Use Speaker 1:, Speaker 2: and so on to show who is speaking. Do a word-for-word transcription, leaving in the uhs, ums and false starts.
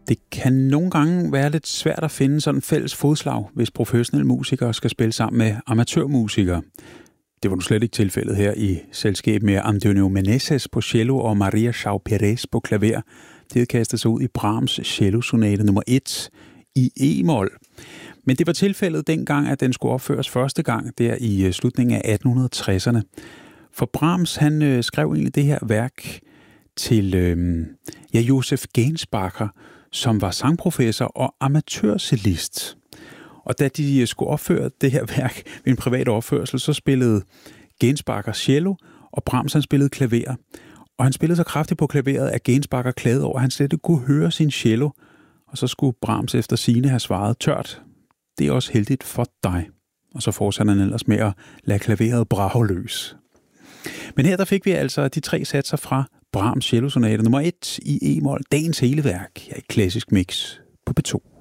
Speaker 1: Det kan nogle gange være lidt svært at finde sådan fælles fodslag, hvis professionelle musikere skal spille sammen med amatørmusikere. Det var nu slet ikke tilfældet her i selskab med Antonio Meneses på cello og Maria João Pérez på klaver. Det havde kastet sig ud i Brahms cellosonate nummer et i e-mol. Men det var tilfældet dengang, at den skulle opføres første gang der i slutningen af atten tresserne. For Brahms, han øh, skrev egentlig det her værk til øh, ja, Josef Gensbacher, som var sangprofessor og amatørcellist. Og da de skulle opføre det her værk ved en privat opførsel, så spillede Gensbacher cello, og Brahms han spillede klaver. Og han spillede så kraftigt på klaveret, at Gensbacher klagede over, at han slet ikke kunne høre sin cello. Og så skulle Brahms efter sigende have svaret tørt: det er også heldigt for dig. Og så fortsatte han ellers med at lade klaveret brage løs. Men her der fik vi altså de tre satser fra Brahms cellosonate nummer et i e-mol, dagens hele værk, ja, et klassisk mix på P to.